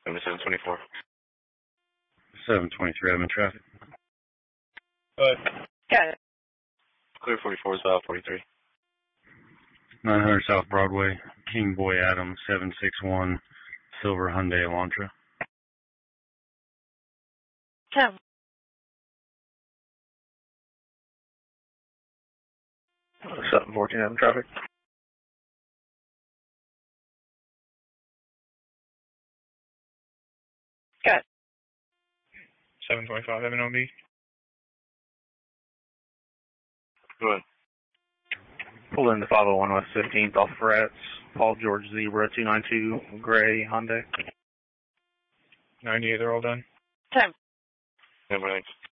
724. 723, I'm in traffic. Got it. Clear 44 South 43. 900 South Broadway, King Boy Adams, 761, Silver Hyundai Elantra. 10. 714, I'm in traffic. Got it. 725, MNOB. Go ahead. Pull into 501 West 15th off Frets, Paul George Zebra 292, gray Hyundai. 98, they're all done. 10. Number 9.